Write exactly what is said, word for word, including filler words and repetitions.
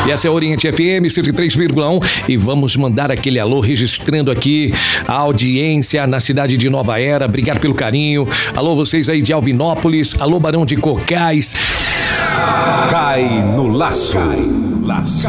E essa é a Oriente F M cento e três vírgula um e vamos mandar aquele alô registrando aqui a audiência na cidade de Nova Era. Obrigado pelo carinho. Alô, vocês aí de Alvinópolis. Alô, Barão de Cocais. Cai no laço. Cai no laço.